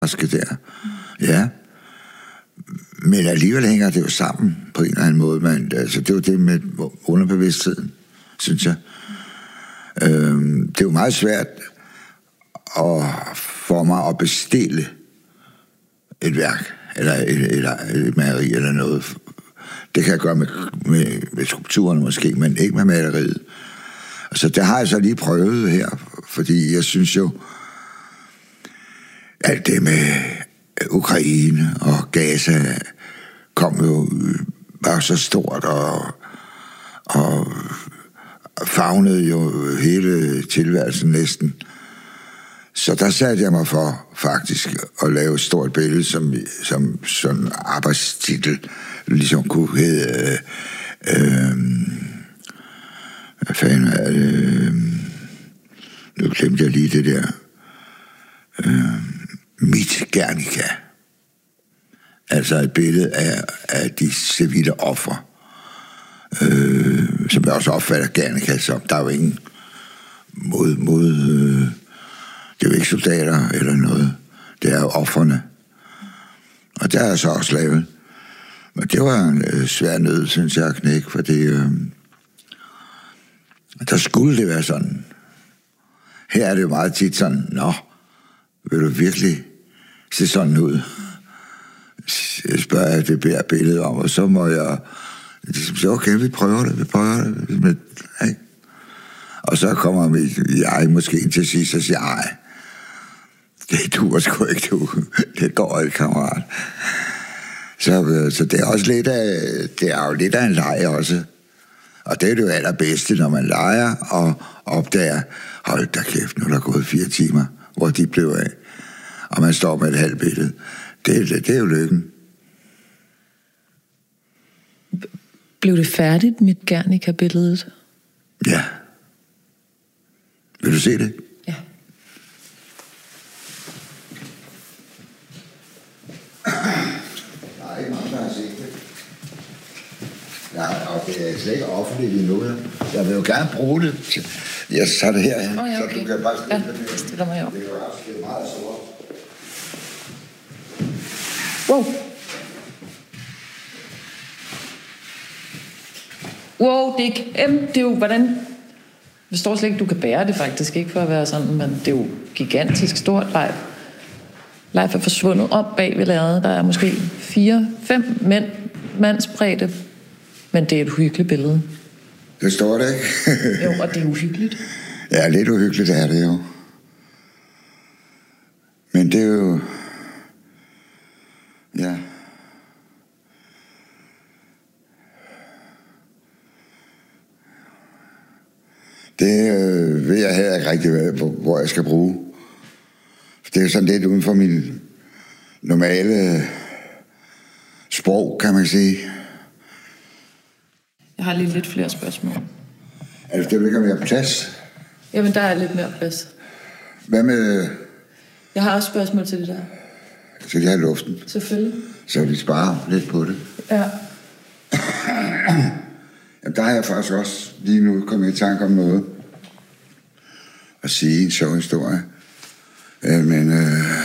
der. Ja. Men alligevel hænger det jo sammen på en eller anden måde. Men, altså, det er jo det med underbevidstheden, synes jeg. Det er jo meget svært for mig at bestille et værk, eller et maleri, eller noget. Det kan jeg gøre med skulpturerne måske, men ikke med maleriet. Så det har jeg så lige prøvet her, fordi jeg synes jo, alt det med Ukraine og Gaza kom jo bare så stort og favnede jo hele tilværelsen næsten. Så der satte jeg mig for faktisk at lave et stort billede, som sådan en arbejdstitel ligesom kunne hedde hvad fanden er det? Nu glemte jeg lige det der. Mit Guernica. Altså et billede af de civile ofre. Som jeg også opfatter Guernica som. Der er jo ingen mod det er jo ikke soldater eller noget. Det er jo ofrene. Og der er jeg så også lavet. Men det var en svær nød, synes jeg, at knække, fordi der skulle det være sådan. Her er det jo meget tit sådan, nå, vil du virkelig se sådan ud? Jeg spørger det bærer billede om, og så må jeg sige, okay, vi prøver det. Men, ikke? Og så kommer jeg måske til sidst og siger, ej, det duer sgu ikke, du. Det går ikke, kammerat. Så det er også lidt af en leg også. Og det er det jo allerbedste, når man leger og opdager, hold da kæft, nu er der gået 4 timer, hvor de blev af. Og man står med et halvt billede. Det er jo lykken. Blev det færdigt, mit Guernica-billedet? Ja. Vil du se det? Ja. Der er ikke mange, der har set det. Ja, og det er slet ikke offentligt endnu. Jeg vil jo gerne bruge det. Jeg tager det herhen, ja, okay. Så du kan bare stille det. Ja, stiller mig op. Det er jo også meget stort. Wow, det er jo, hvordan... Jeg forstår slet ikke, du kan bære det faktisk, ikke for at være sådan, men det er jo gigantisk stort. Leif er forsvundet op bag ved lærredet. Der er måske 4-5 mandsbredde, men det er et uhyggeligt billede. Det står det, ikke? Jo, og det er uhyggeligt. Ja, lidt uhyggeligt er det jo. Men det er jo... Ja... Det ved jeg heller ikke rigtig, hvor jeg skal bruge. Det er jo sådan lidt uden for min normale sprog, kan man sige. Jeg har lige lidt flere spørgsmål. Altså, det vil ikke, om jeg har plads? Jamen, der er lidt mere plads. Hvad med... Jeg har også spørgsmål til det der. Skal de have luften? Selvfølgelig. Så vi sparer lidt på det. Ja. Jamen, der har jeg faktisk også lige nu kommet i tanke om noget at sige en sjov historie. Men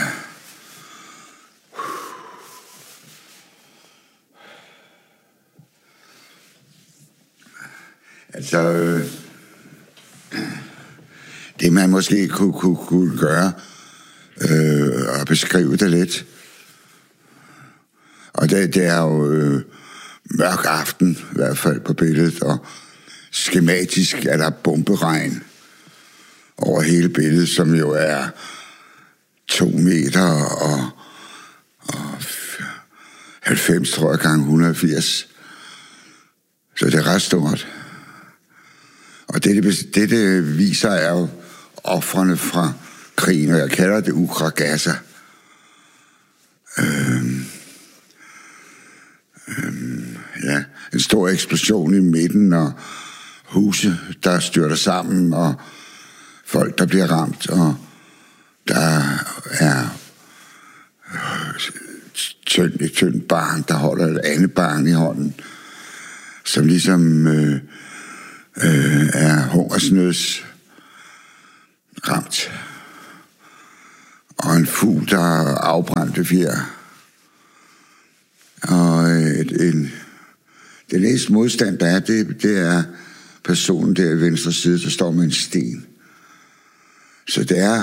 altså det man måske kunne gøre og beskrive det lidt, og det er jo mørk aften, i hvert fald på billedet, og skematisk er der bomberegn over hele billedet, som jo er 2 meter og 90, tror jeg, gange 180. Så det er ret stort. Og det viser er jo ofrene fra krigen, og jeg kalder det Ukra-Gaza. Ja, en stor eksplosion i midten, og huse, der styrter sammen, og folk, der bliver ramt, og der er et tyndt barn, der holder et andet barn i hånden, som ligesom er hungersnøds ramt. Og og en fugl, der afbrændte fjer. Og det næste modstand, der er, det er personen der i venstre side, der står med en sten. Så det er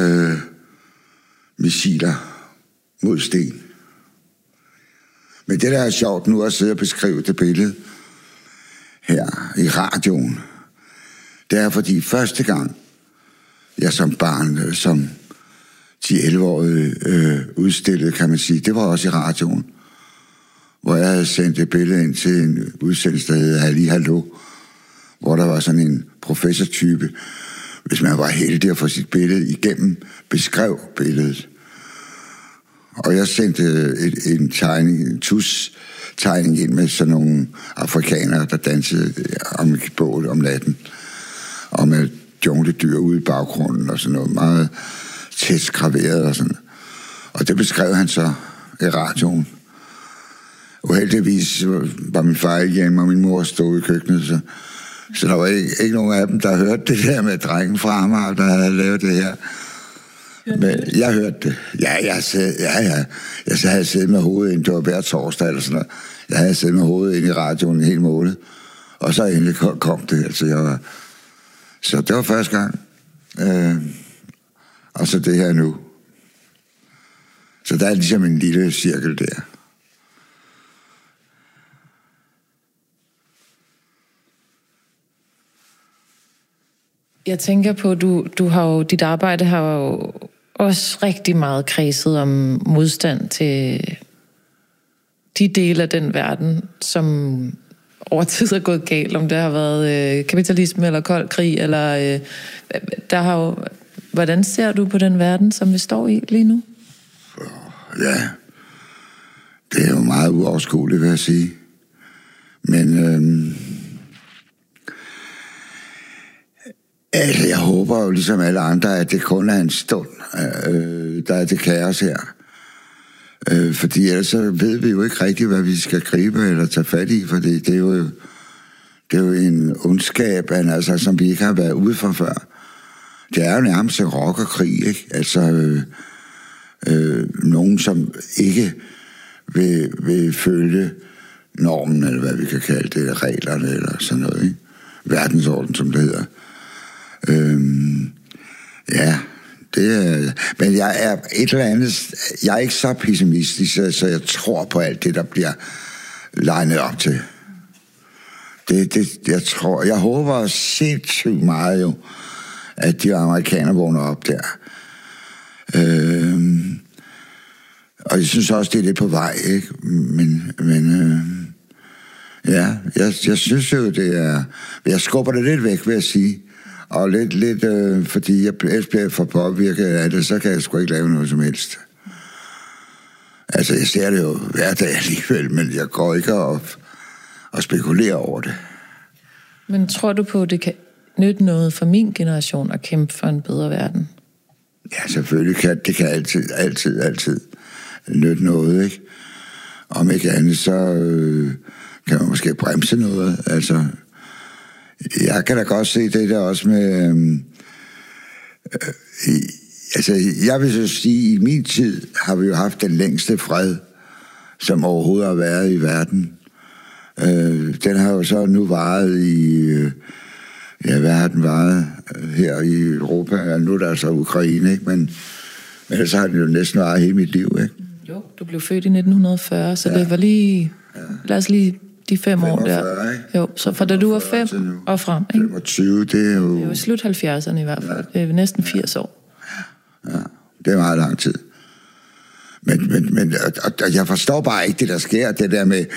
missiler mod sten. Men det, der er sjovt nu at sidde og beskrive det billede her i radioen, det er, fordi første gang, jeg som barn, som 10-11-årig udstillede, kan man sige, det var også i radioen, hvor jeg havde sendt et billede ind til en udsendelse, der hed Halli Hallo, hvor der var sådan en professortype, hvis man var heldig at få sit billede igennem, beskrev billedet. Og jeg sendte en tus-tegning ind med sådan nogle afrikanere, der dansede om et bål om natten, og med jungledyr ude i baggrunden og sådan noget, meget tæt skraveret og sådan. Og det beskrev han så i radioen. Uheldigvis var min far ikke hjemme, og min mor stod i køkkenet, så der var ikke nogen af dem, der hørte det der med drengen fra Amager, der havde lavet det her. Men jeg hørte det. Jeg havde siddet med hovedet ind, det var hver torsdag eller sådan noget. Jeg havde siddet med hovedet ind i radioen en hel måned, og så endelig kom det. Altså, så det var første gang. Og så det her nu. Så der er ligesom en lille cirkel der. Jeg tænker på, du har jo, dit arbejde har jo også rigtig meget kredset om modstand til de dele af den verden, som over tid er gået galt, om det har været kapitalisme eller kold krig, eller der har jo... Hvordan ser du på den verden, som vi står i lige nu? Ja, det er jo meget uoverskueligt, vil jeg sige. Men altså, jeg håber jo ligesom alle andre, at det kun er en stund, der er det kaos her. Fordi ellers så ved vi jo ikke rigtigt, hvad vi skal gribe eller tage fat i, fordi det er jo en ondskab, altså, som vi ikke har været ude for før. Det er jo nærmest en rockerkrig, ikke? Altså, nogen, som ikke vil følge normen, eller hvad vi kan kalde det, eller reglerne, eller sådan noget, ikke? Verdensorden, som det hedder. Ja, det er... Men jeg er et eller andet... Jeg er ikke så pessimistisk, så jeg tror på alt det, der bliver legnet op til. Jeg håber sindssygt meget jo, at de amerikanere vågner op der. Og jeg synes også, det er lidt på vej, ikke? Men ja, jeg synes jo, det er... Jeg skubber det lidt væk, vil jeg sige. Og lidt fordi jeg bliver for påvirket af det, så kan jeg sgu ikke lave noget som helst. Altså, jeg ser det jo hver dag alligevel, men jeg går ikke op og spekulerer over det. Men tror du på, at det kan nytte noget for min generation at kæmpe for en bedre verden? Ja, selvfølgelig kan det kan altid nytte noget, ikke? Om ikke andet, så kan man måske bremse noget, altså... Jeg kan da godt se det der også med... altså, jeg vil så sige, i min tid har vi jo haft den længste fred, som overhovedet har været i verden. Den har jo så nu varet i... hvad har den varet her i Europa? Ja, nu er der altså Ukraine, ikke? Men så har den jo næsten varet hele mit liv, ikke? Jo, du blev født i 1940, så det var lige... Lad os lige... De 5 år der. Ikke? Jo, så fra da du var 5 og frem, ikke? 25, det er jo... Det er jo slut 70'erne i hvert fald. Ja. Det er næsten 80 år. Ja, det er meget lang tid. Men jeg forstår bare ikke det, der sker. Det der med,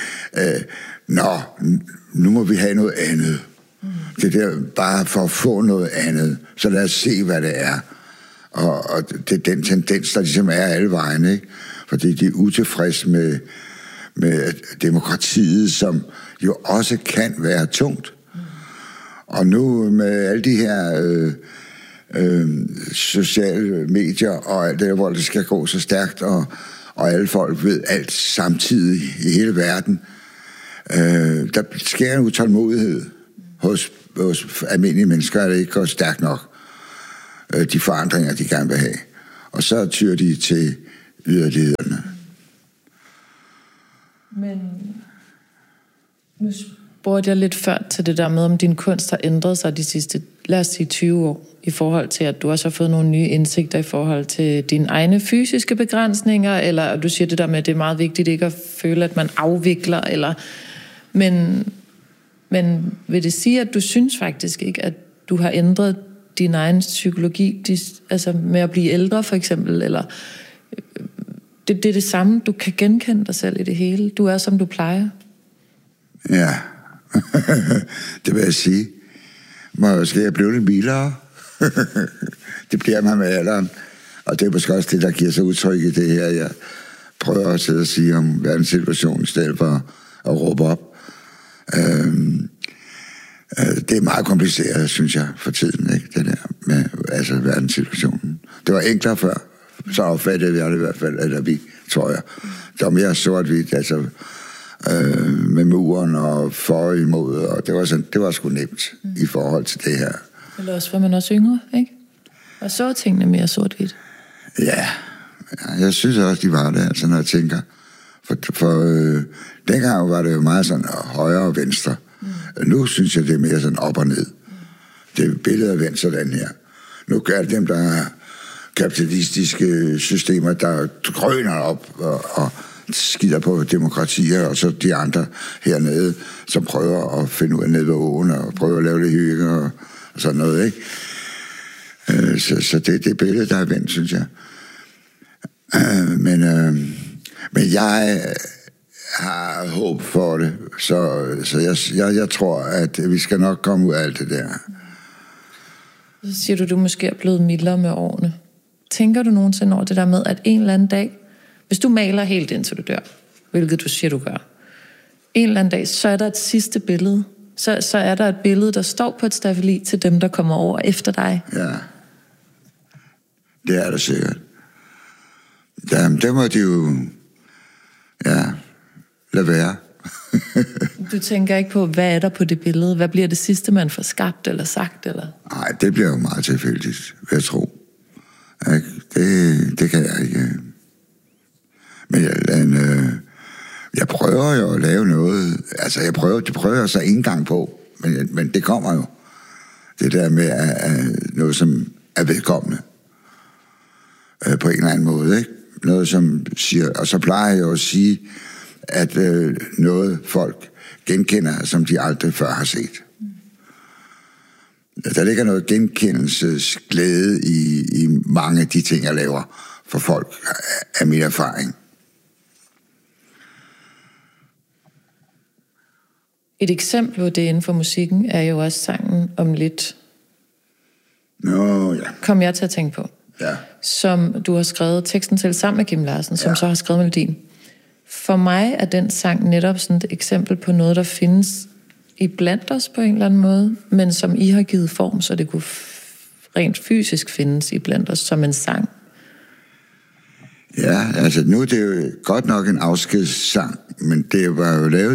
nu må vi have noget andet. Det der bare for at få noget andet. Så lad os se, hvad det er. Og det er den tendens, der ligesom er alle vejen, ikke? Fordi de er utilfredse med demokratiet, som jo også kan være tungt. Og nu med alle de her sociale medier og alt det, hvor det skal gå så stærkt, og alle folk ved alt samtidig i hele verden, der sker en utålmodighed hos almindelige mennesker, at det ikke går stærkt nok, de forandringer, de gerne vil have. Og så tyr de til yderlighederne. Men nu spurgte jeg lidt før til det der med, om din kunst har ændret sig de sidste, lad os sige 20 år, i forhold til, at du også har fået nogle nye indsigter i forhold til dine egne fysiske begrænsninger, eller du siger det der med, at det er meget vigtigt ikke at føle, at man afvikler, eller... Men vil det sige, at du synes faktisk ikke, at du har ændret din egen psykologi, altså med at blive ældre for eksempel, eller det er det samme, du kan genkende dig selv i det hele. Du er, som du plejer. Ja, det vil jeg sige. Måske jeg blive lidt mildere. Det bliver man med alderen. Og det er måske også det, der giver sig udtryk i det her. Jeg prøver at sidde og sige om verdenssituationen, i stedet for at råbe op. Det er meget kompliceret, synes jeg, for tiden, ikke? Det der med verdenssituationen. Det var enklere før, så opfattede vi det i hvert fald, eller vi, tror jeg. Det var mere sort-hvidt, med muren og for imod, og det var sgu nemt i forhold til det her. Eller også var man også yngre, ikke? Og så tingene mere sort-hvidt. Ja, jeg synes også, de var det, når jeg tænker. For dengang var det jo meget sådan højre og venstre. Nu synes jeg, det er mere sådan op og ned. Det er billedet af vendt sådan her. Nu gør det dem, der er kapitalistiske systemer, der grøner op og skider på demokratier, og så de andre hernede, som prøver at finde ud af ned ved åen, og prøver at lave det hygge og sådan noget, ikke? Så det er det billede, der er vendt, synes jeg. Men jeg har håb for det, så jeg tror, at vi skal nok komme ud af alt det der. Så siger du måske er blevet mildere med årene. Tænker du nogensinde over det der med, at en eller anden dag, hvis du maler helt indtil du dør, hvilket du siger, du gør, en eller anden dag, så er der et sidste billede. Så er der et billede, der står på et stafeli til dem, der kommer over efter dig. Ja, det er det sikkert. Jamen, det må de jo, lade være. Du tænker ikke på, hvad er der på det billede? Hvad bliver det sidste, man får skabt eller sagt? Eller? Nej, det bliver jo meget tilfældigt, vil jeg tro. Det kan jeg ikke. Men jeg prøver jo at lave noget. Altså, det prøver jeg så en gang på. Men det kommer jo. Det der med noget, som er vedkommende. På en eller anden måde, ikke? Noget, som siger... Og så plejer jeg jo at sige, at noget folk genkender, som de aldrig før har set. Der ligger noget genkendelsesglæde i mange af de ting, jeg laver for folk, af min erfaring. Et eksempel på det inden for musikken er jo også sangen Om lidt. Nå, ja. Kom jeg til at tænke på. Ja. Som du har skrevet teksten til sammen med Kim Larsen, som så har skrevet melodien. For mig er den sang netop sådan et eksempel på noget, der findes i blandt os på en eller anden måde, men som I har givet form, så det kunne rent fysisk findes i blandt os som en sang. Ja, altså nu er det jo godt nok en afskedssang, men det var jo lavet